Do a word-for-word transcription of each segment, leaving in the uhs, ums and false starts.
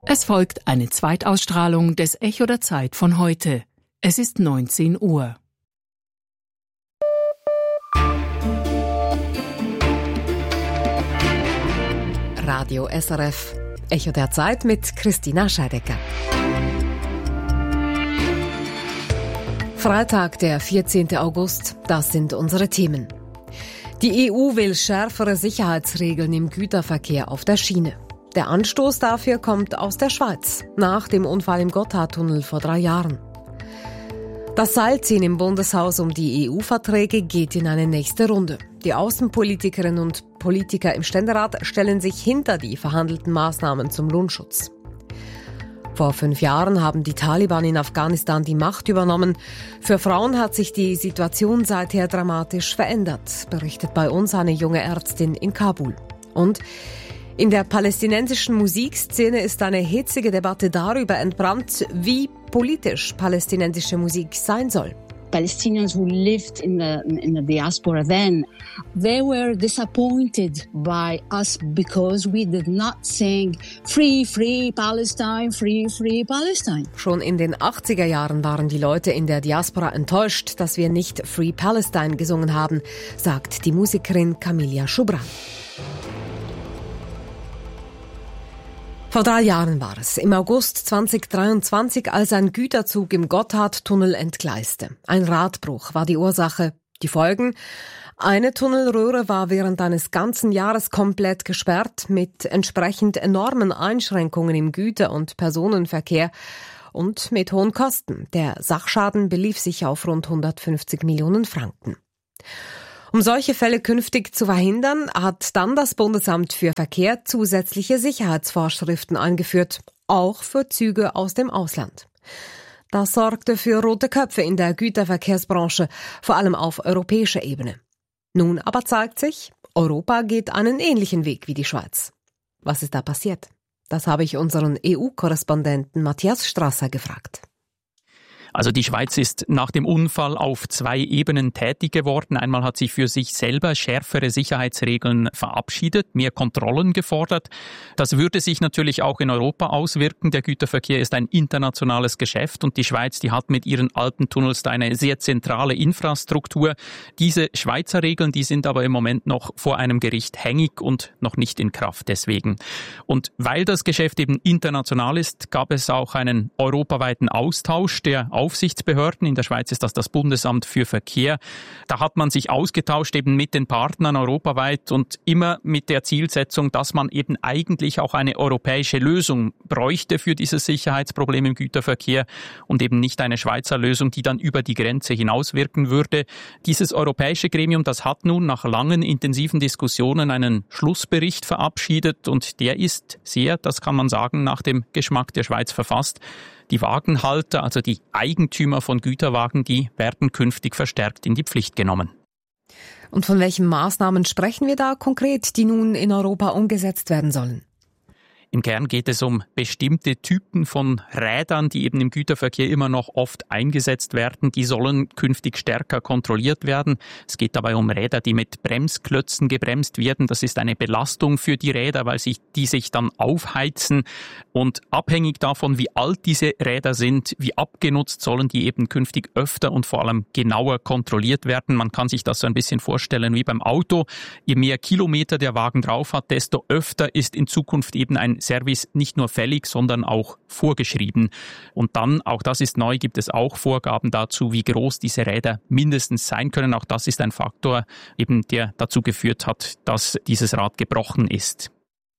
Es folgt eine Zweitausstrahlung des Echo der Zeit von heute. Es ist neunzehn Uhr. Radio S R F, Echo der Zeit mit Christina Scheidecker. Freitag, der vierzehnten August, das sind unsere Themen. Die E U will schärfere Sicherheitsregeln im Güterverkehr auf der Schiene. Der Anstoß dafür kommt aus der Schweiz, nach dem Unfall im Gotthardtunnel vor drei Jahren. Das Seilziehen im Bundeshaus um die E U-Verträge geht in eine nächste Runde. Die Außenpolitikerinnen und Politiker im Ständerat stellen sich hinter die verhandelten Maßnahmen zum Lohnschutz. Vor fünf Jahren haben die Taliban in Afghanistan die Macht übernommen. Für Frauen hat sich die Situation seither dramatisch verändert, berichtet bei uns eine junge Ärztin in Kabul. Und in der palästinensischen Musikszene ist eine hitzige Debatte darüber entbrannt, wie politisch palästinensische Musik sein soll. Palestinians who lived in the in the diaspora then, they were disappointed by us because we did not sing Free, Free Palestine, Free, Free Palestine. Schon in den achtziger Jahren waren die Leute in der Diaspora enttäuscht, dass wir nicht Free Palestine gesungen haben, sagt die Musikerin Camilla Schubran. Vor drei Jahren war es, im August zweitausenddreiundzwanzig, als ein Güterzug im Gotthardtunnel entgleiste. Ein Radbruch war die Ursache. Die Folgen? Eine Tunnelröhre war während eines ganzen Jahres komplett gesperrt, mit entsprechend enormen Einschränkungen im Güter- und Personenverkehr und mit hohen Kosten. Der Sachschaden belief sich auf rund hundertfünfzig Millionen Franken. Um solche Fälle künftig zu verhindern, hat dann das Bundesamt für Verkehr zusätzliche Sicherheitsvorschriften eingeführt, auch für Züge aus dem Ausland. Das sorgte für rote Köpfe in der Güterverkehrsbranche, vor allem auf europäischer Ebene. Nun aber zeigt sich, Europa geht einen ähnlichen Weg wie die Schweiz. Was ist da passiert? Das habe ich unseren E U-Korrespondenten Matthias Strasser gefragt. Also die Schweiz ist nach dem Unfall auf zwei Ebenen tätig geworden. Einmal hat sie für sich selber schärfere Sicherheitsregeln verabschiedet, mehr Kontrollen gefordert. Das würde sich natürlich auch in Europa auswirken. Der Güterverkehr ist ein internationales Geschäft und die Schweiz, die hat mit ihren alten Tunnels da eine sehr zentrale Infrastruktur. Diese Schweizer Regeln, die sind aber im Moment noch vor einem Gericht hängig und noch nicht in Kraft deswegen. Und weil das Geschäft eben international ist, gab es auch einen europaweiten Austausch der Aufsichtsbehörden. In der Schweiz ist das das Bundesamt für Verkehr. Da hat man sich ausgetauscht eben mit den Partnern europaweit und immer mit der Zielsetzung, dass man eben eigentlich auch eine europäische Lösung bräuchte für dieses Sicherheitsproblem im Güterverkehr und eben nicht eine Schweizer Lösung, die dann über die Grenze hinauswirken würde. Dieses europäische Gremium, das hat nun nach langen, intensiven Diskussionen einen Schlussbericht verabschiedet und der ist sehr, das kann man sagen, nach dem Geschmack der Schweiz verfasst. Die Wagenhalter, also die Eigentümer von Güterwagen, die werden künftig verstärkt in die Pflicht genommen. Und von welchen Maßnahmen sprechen wir da konkret, die nun in Europa umgesetzt werden sollen? Im Kern geht es um bestimmte Typen von Rädern, die eben im Güterverkehr immer noch oft eingesetzt werden. Die sollen künftig stärker kontrolliert werden. Es geht dabei um Räder, die mit Bremsklötzen gebremst werden. Das ist eine Belastung für die Räder, weil sich die sich dann aufheizen. Und abhängig davon, wie alt diese Räder sind, wie abgenutzt, sollen die eben künftig öfter und vor allem genauer kontrolliert werden. Man kann sich das so ein bisschen vorstellen wie beim Auto. Je mehr Kilometer der Wagen drauf hat, desto öfter ist in Zukunft eben ein Service nicht nur fällig, sondern auch vorgeschrieben. Und dann, auch das ist neu, gibt es auch Vorgaben dazu, wie groß diese Räder mindestens sein können. Auch das ist ein Faktor, eben der dazu geführt hat, dass dieses Rad gebrochen ist.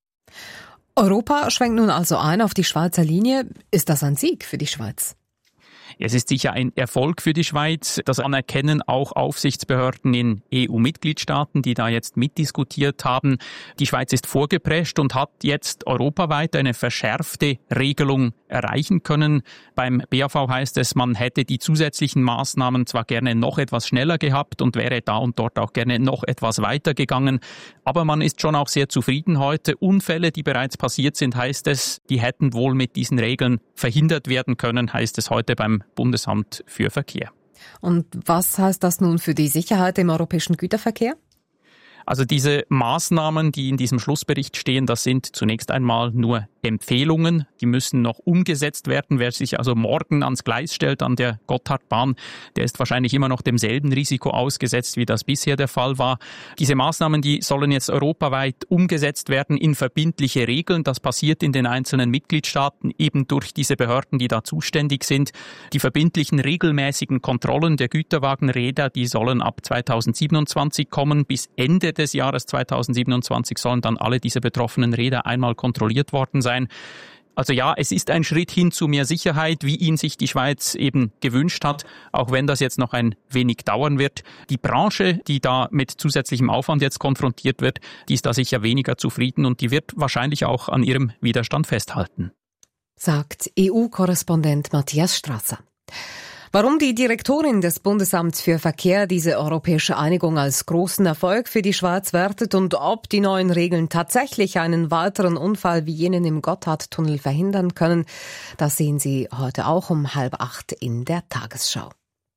Europa schwenkt nun also ein auf die Schweizer Linie. Ist das ein Sieg für die Schweiz? Es ist sicher ein Erfolg für die Schweiz. Das anerkennen auch Aufsichtsbehörden in E U-Mitgliedstaaten, die da jetzt mitdiskutiert haben. Die Schweiz ist vorgeprescht und hat jetzt europaweit eine verschärfte Regelung erreichen können. Beim B A V heißt es, man hätte die zusätzlichen Maßnahmen zwar gerne noch etwas schneller gehabt und wäre da und dort auch gerne noch etwas weiter gegangen. Aber man ist schon auch sehr zufrieden heute. Unfälle, die bereits passiert sind, heißt es, die hätten wohl mit diesen Regeln verhindert werden können, heißt es heute beim Bundesamt für Verkehr. Und was heißt das nun für die Sicherheit im europäischen Güterverkehr? Also diese Maßnahmen, die in diesem Schlussbericht stehen, das sind zunächst einmal nur Empfehlungen, die müssen noch umgesetzt werden. Wer sich also morgen ans Gleis stellt an der Gotthardbahn, der ist wahrscheinlich immer noch demselben Risiko ausgesetzt, wie das bisher der Fall war. Diese Maßnahmen, die sollen jetzt europaweit umgesetzt werden in verbindliche Regeln. Das passiert in den einzelnen Mitgliedstaaten eben durch diese Behörden, die da zuständig sind. Die verbindlichen regelmäßigen Kontrollen der Güterwagenräder, die sollen ab zweitausendsiebenundzwanzig kommen. Bis Ende des Jahres zweitausendsiebenundzwanzig sollen dann alle diese betroffenen Räder einmal kontrolliert worden sein. Also ja, es ist ein Schritt hin zu mehr Sicherheit, wie ihn sich die Schweiz eben gewünscht hat, auch wenn das jetzt noch ein wenig dauern wird. Die Branche, die da mit zusätzlichem Aufwand jetzt konfrontiert wird, die ist da sicher weniger zufrieden und die wird wahrscheinlich auch an ihrem Widerstand festhalten. Sagt E U-Korrespondent Matthias Strasser. Warum die Direktorin des Bundesamts für Verkehr diese europäische Einigung als großen Erfolg für die Schweiz wertet und ob die neuen Regeln tatsächlich einen weiteren Unfall wie jenen im Gotthardtunnel verhindern können, das sehen Sie heute auch um halb acht in der Tagesschau.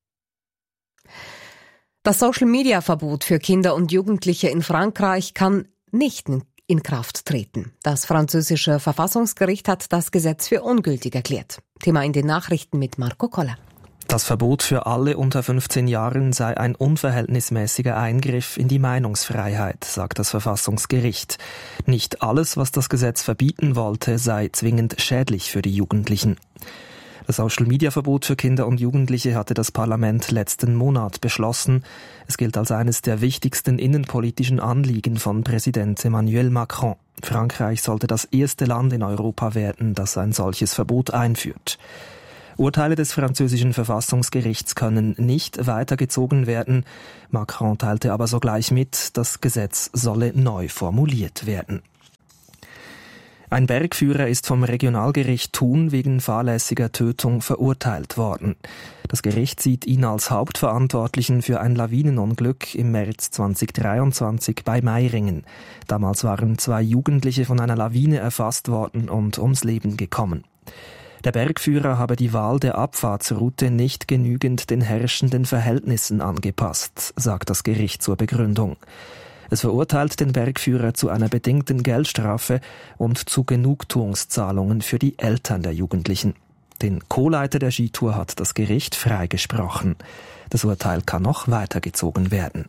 Das Social-Media-Verbot für Kinder und Jugendliche in Frankreich kann nicht in Kraft treten. Das französische Verfassungsgericht hat das Gesetz für ungültig erklärt. Thema in den Nachrichten mit Marco Koller. Das Verbot für alle unter fünfzehn Jahren sei ein unverhältnismäßiger Eingriff in die Meinungsfreiheit, sagt das Verfassungsgericht. Nicht alles, was das Gesetz verbieten wollte, sei zwingend schädlich für die Jugendlichen. Das Social-Media-Verbot für Kinder und Jugendliche hatte das Parlament letzten Monat beschlossen. Es gilt als eines der wichtigsten innenpolitischen Anliegen von Präsident Emmanuel Macron. Frankreich sollte das erste Land in Europa werden, das ein solches Verbot einführt. Urteile des französischen Verfassungsgerichts können nicht weitergezogen werden. Macron teilte aber sogleich mit, das Gesetz solle neu formuliert werden. Ein Bergführer ist vom Regionalgericht Thun wegen fahrlässiger Tötung verurteilt worden. Das Gericht sieht ihn als Hauptverantwortlichen für ein Lawinenunglück im März zweitausenddreiundzwanzig bei Meiringen. Damals waren zwei Jugendliche von einer Lawine erfasst worden und ums Leben gekommen. Der Bergführer habe die Wahl der Abfahrtsroute nicht genügend den herrschenden Verhältnissen angepasst, sagt das Gericht zur Begründung. Es verurteilt den Bergführer zu einer bedingten Geldstrafe und zu Genugtuungszahlungen für die Eltern der Jugendlichen. Den Co-Leiter der Skitour hat das Gericht freigesprochen. Das Urteil kann noch weitergezogen werden.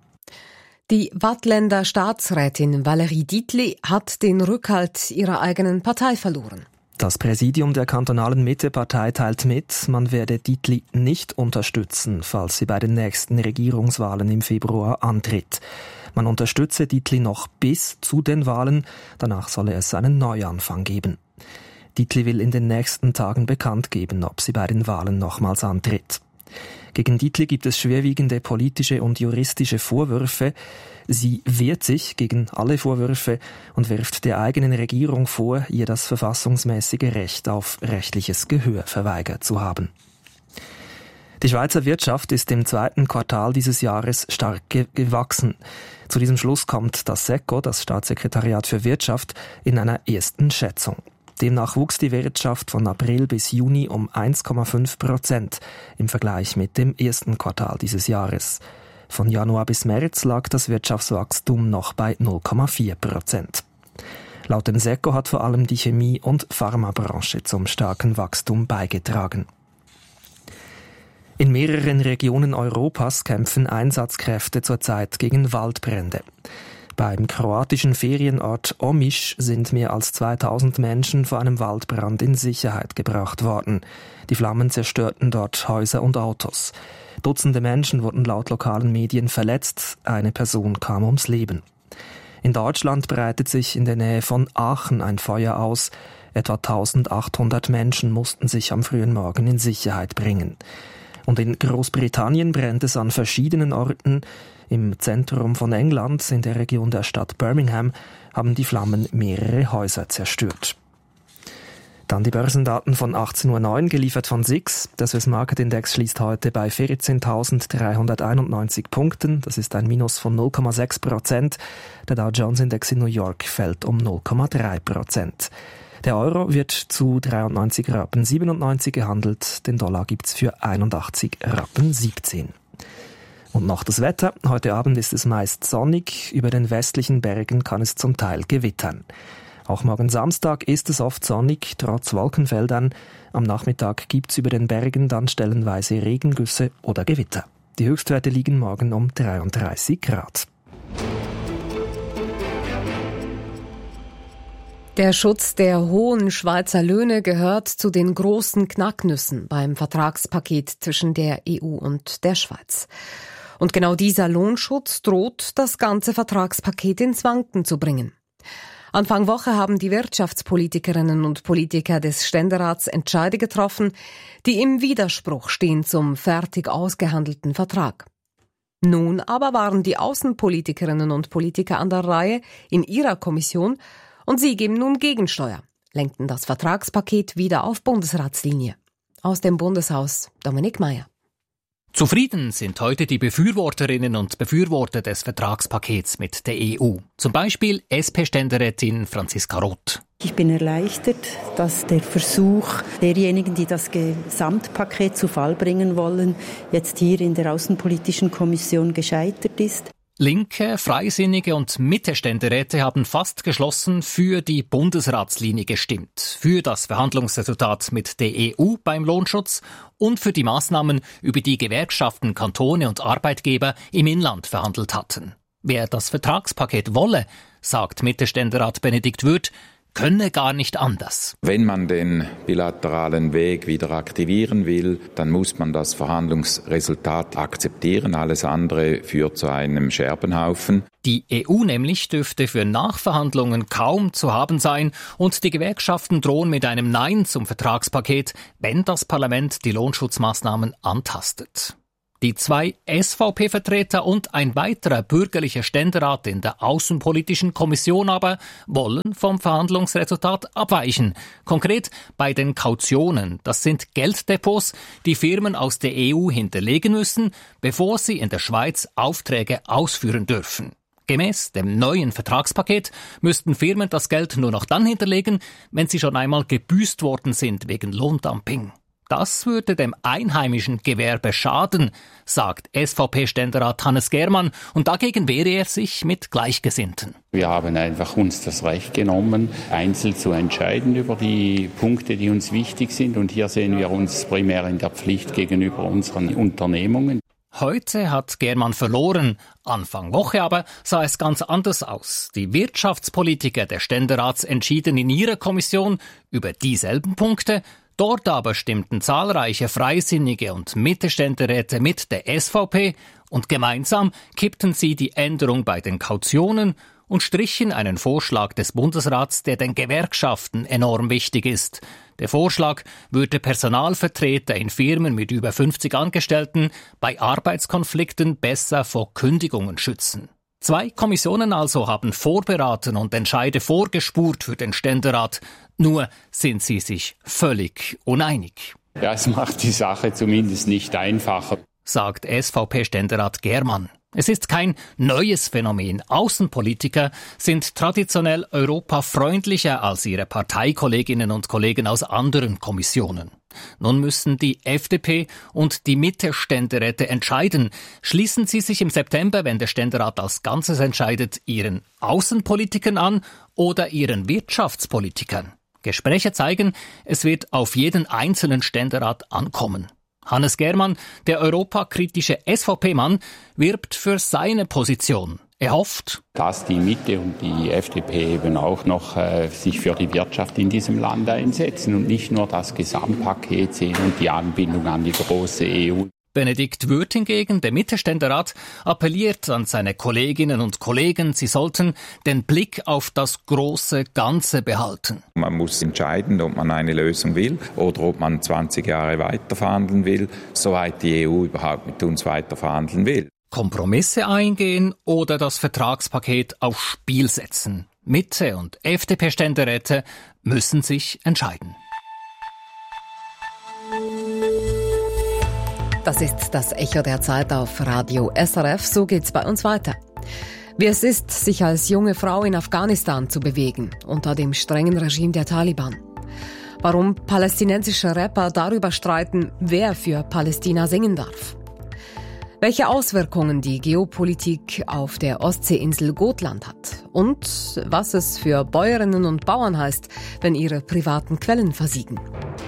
Die Waadtländer Staatsrätin Valérie Dietli hat den Rückhalt ihrer eigenen Partei verloren. Das Präsidium der kantonalen Mitte-Partei teilt mit, man werde Dietli nicht unterstützen, falls sie bei den nächsten Regierungswahlen im Februar antritt. Man unterstütze Dietli noch bis zu den Wahlen, danach solle es einen Neuanfang geben. Dietli will in den nächsten Tagen bekannt geben, ob sie bei den Wahlen nochmals antritt. Gegen Dietli gibt es schwerwiegende politische und juristische Vorwürfe. Sie wehrt sich gegen alle Vorwürfe und wirft der eigenen Regierung vor, ihr das verfassungsmäßige Recht auf rechtliches Gehör verweigert zu haben. Die Schweizer Wirtschaft ist im zweiten Quartal dieses Jahres stark ge- gewachsen. Zu diesem Schluss kommt das SECO, das Staatssekretariat für Wirtschaft, in einer ersten Schätzung. Demnach wuchs die Wirtschaft von April bis Juni um eins Komma fünf Prozent im Vergleich mit dem ersten Quartal dieses Jahres. Von Januar bis März lag das Wirtschaftswachstum noch bei null Komma vier Prozent. Laut dem SECO hat vor allem die Chemie- und Pharmabranche zum starken Wachstum beigetragen. In mehreren Regionen Europas kämpfen Einsatzkräfte zurzeit gegen Waldbrände. Beim kroatischen Ferienort Omiš sind mehr als zweitausend Menschen vor einem Waldbrand in Sicherheit gebracht worden. Die Flammen zerstörten dort Häuser und Autos. Dutzende Menschen wurden laut lokalen Medien verletzt, eine Person kam ums Leben. In Deutschland breitet sich in der Nähe von Aachen ein Feuer aus. Etwa eintausendachthundert Menschen mussten sich am frühen Morgen in Sicherheit bringen. Und in Großbritannien brennt es an verschiedenen Orten. Im Zentrum von England, in der Region der Stadt Birmingham, haben die Flammen mehrere Häuser zerstört. Dann die Börsendaten von achtzehn Uhr neun, geliefert von S I X. Der Swiss Market Index schließt heute bei vierzehntausenddreihunderteinundneunzig Punkten. Das ist ein Minus von null Komma sechs Prozent. Der Dow Jones Index in New York fällt um null Komma drei Prozent. Der Euro wird zu dreiundneunzig Rappen siebenundneunzig gehandelt. Den Dollar gibt's für einundachtzig Rappen siebzehn. Und noch das Wetter. Heute Abend ist es meist sonnig. Über den westlichen Bergen kann es zum Teil gewittern. Auch morgen Samstag ist es oft sonnig, trotz Wolkenfeldern. Am Nachmittag gibt's über den Bergen dann stellenweise Regengüsse oder Gewitter. Die Höchstwerte liegen morgen um dreiunddreißig Grad. Der Schutz der hohen Schweizer Löhne gehört zu den großen Knacknüssen beim Vertragspaket zwischen der E U und der Schweiz. Und genau dieser Lohnschutz droht, das ganze Vertragspaket ins Wanken zu bringen. Anfang Woche haben die Wirtschaftspolitikerinnen und Politiker des Ständerats Entscheide getroffen, die im Widerspruch stehen zum fertig ausgehandelten Vertrag. Nun aber waren die Außenpolitikerinnen und Politiker an der Reihe in ihrer Kommission und sie geben nun Gegensteuer, lenkten das Vertragspaket wieder auf Bundesratslinie. Aus dem Bundeshaus Dominik Mayer. Zufrieden sind heute die Befürworterinnen und Befürworter des Vertragspakets mit der E U. Zum Beispiel S P-Ständerätin Franziska Roth. Ich bin erleichtert, dass der Versuch derjenigen, die das Gesamtpaket zu Fall bringen wollen, jetzt hier in der Außenpolitischen Kommission gescheitert ist. Linke, Freisinnige und Mitte-Ständeräte haben fast geschlossen für die Bundesratslinie gestimmt, für das Verhandlungsresultat mit der E U beim Lohnschutz und für die Maßnahmen, über die Gewerkschaften, Kantone und Arbeitgeber im Inland verhandelt hatten. Wer das Vertragspaket wolle, sagt Mitte-Ständerat Benedikt Würth, könne gar nicht anders. Wenn man den bilateralen Weg wieder aktivieren will, dann muss man das Verhandlungsresultat akzeptieren. Alles andere führt zu einem Scherbenhaufen. Die E U nämlich dürfte für Nachverhandlungen kaum zu haben sein und die Gewerkschaften drohen mit einem Nein zum Vertragspaket, wenn das Parlament die Lohnschutzmaßnahmen antastet. Die zwei S V P-Vertreter und ein weiterer bürgerlicher Ständerat in der Außenpolitischen Kommission aber wollen vom Verhandlungsresultat abweichen. Konkret bei den Kautionen. Das sind Gelddepots, die Firmen aus der E U hinterlegen müssen, bevor sie in der Schweiz Aufträge ausführen dürfen. Gemäß dem neuen Vertragspaket müssten Firmen das Geld nur noch dann hinterlegen, wenn sie schon einmal gebüßt worden sind wegen Lohndumping. Das würde dem einheimischen Gewerbe schaden, sagt S V P-Ständerat Hannes Germann, und dagegen wehre er sich mit Gleichgesinnten. Wir haben einfach uns das Recht genommen, einzeln zu entscheiden über die Punkte, die uns wichtig sind, und hier sehen wir uns primär in der Pflicht gegenüber unseren Unternehmungen. Heute hat Germann verloren. Anfang Woche aber sah es ganz anders aus. Die Wirtschaftspolitiker der Ständerats entschieden in ihrer Kommission über dieselben Punkte. Dort aber stimmten zahlreiche Freisinnige und Mitte-Ständeräte mit der S V P und gemeinsam kippten sie die Änderung bei den Kautionen und strichen einen Vorschlag des Bundesrats, der den Gewerkschaften enorm wichtig ist. Der Vorschlag würde Personalvertreter in Firmen mit über fünfzig Angestellten bei Arbeitskonflikten besser vor Kündigungen schützen. Zwei Kommissionen also haben vorberaten und Entscheide vorgespurt für den Ständerat. Nur sind sie sich völlig uneinig. Ja, es macht die Sache zumindest nicht einfacher, sagt S V P-Ständerat Germann. Es ist kein neues Phänomen. Außenpolitiker sind traditionell europafreundlicher als ihre Parteikolleginnen und Kollegen aus anderen Kommissionen. Nun müssen die F D P und die Mitte-Ständeräte entscheiden. Schließen sie sich im September, wenn der Ständerat als Ganzes entscheidet, ihren Außenpolitikern an oder ihren Wirtschaftspolitikern? Gespräche zeigen, es wird auf jeden einzelnen Ständerat ankommen. Hannes Germann, der europakritische S V P-Mann, wirbt für seine Position. Er hofft, dass die Mitte und die F D P eben auch noch äh, sich für die Wirtschaft in diesem Land einsetzen und nicht nur das Gesamtpaket sehen und die Anbindung an die große E U. Benedikt Würth hingegen, der Mitte-Ständerat, appelliert an seine Kolleginnen und Kollegen, sie sollten den Blick auf das große Ganze behalten. Man muss entscheiden, ob man eine Lösung will oder ob man zwanzig Jahre weiter verhandeln will, soweit die E U überhaupt mit uns weiter verhandeln will. Kompromisse eingehen oder das Vertragspaket aufs Spiel setzen. Mitte- und F D P-Ständeräte müssen sich entscheiden. Das ist das Echo der Zeit auf Radio S R F. So geht's bei uns weiter. Wie es ist, sich als junge Frau in Afghanistan zu bewegen, unter dem strengen Regime der Taliban. Warum palästinensische Rapper darüber streiten, wer für Palästina singen darf. Welche Auswirkungen die Geopolitik auf der Ostseeinsel Gotland hat und was es für Bäuerinnen und Bauern heißt, wenn ihre privaten Quellen versiegen.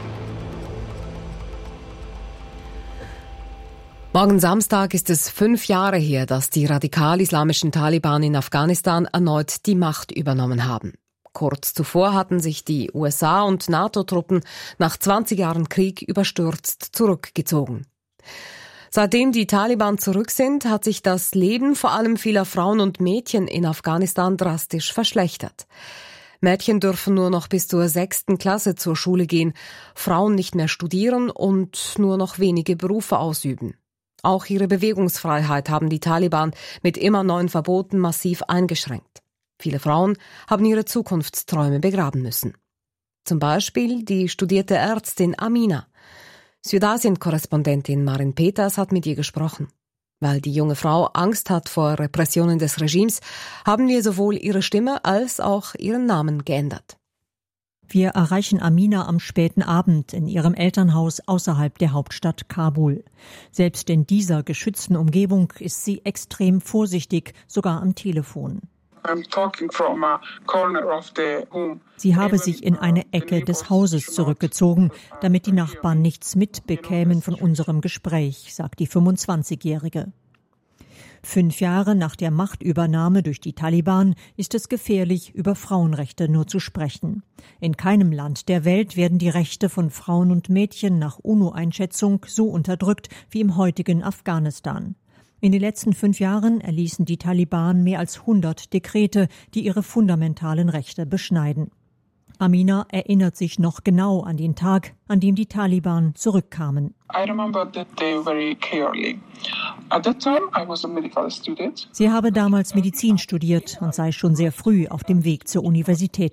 Morgen Samstag ist es fünf Jahre her, dass die radikal-islamischen Taliban in Afghanistan erneut die Macht übernommen haben. Kurz zuvor hatten sich die U S A und NATO-Truppen nach zwanzig Jahren Krieg überstürzt zurückgezogen. Seitdem die Taliban zurück sind, hat sich das Leben vor allem vieler Frauen und Mädchen in Afghanistan drastisch verschlechtert. Mädchen dürfen nur noch bis zur sechsten Klasse zur Schule gehen, Frauen nicht mehr studieren und nur noch wenige Berufe ausüben. Auch ihre Bewegungsfreiheit haben die Taliban mit immer neuen Verboten massiv eingeschränkt. Viele Frauen haben ihre Zukunftsträume begraben müssen. Zum Beispiel die studierte Ärztin Amina. Südasien-Korrespondentin Marin Peters hat mit ihr gesprochen. Weil die junge Frau Angst hat vor Repressionen des Regimes, haben wir sowohl ihre Stimme als auch ihren Namen geändert. Wir erreichen Amina am späten Abend in ihrem Elternhaus außerhalb der Hauptstadt Kabul. Selbst in dieser geschützten Umgebung ist sie extrem vorsichtig, sogar am Telefon. Sie habe sich in eine Ecke des Hauses zurückgezogen, damit die Nachbarn nichts mitbekämen von unserem Gespräch, sagt die fünfundzwanzigjährige. Fünf Jahre nach der Machtübernahme durch die Taliban ist es gefährlich, über Frauenrechte nur zu sprechen. In keinem Land der Welt werden die Rechte von Frauen und Mädchen nach UNO-Einschätzung so unterdrückt wie im heutigen Afghanistan. In den letzten fünf Jahren erließen die Taliban mehr als hundert Dekrete, die ihre fundamentalen Rechte beschneiden. Amina erinnert sich noch genau an den Tag, an dem die Taliban zurückkamen. Sie habe damals Medizin studiert und sei schon sehr früh auf dem Weg zur Universität